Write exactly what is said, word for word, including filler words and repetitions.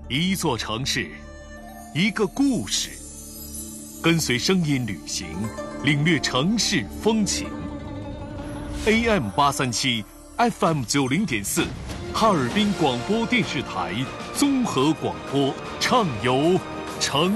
一座城市，一个故事，跟随声音旅行，领略城市风情。A M 八三七 F M 九零点四，哈尔滨广播电视台综合广播，畅游城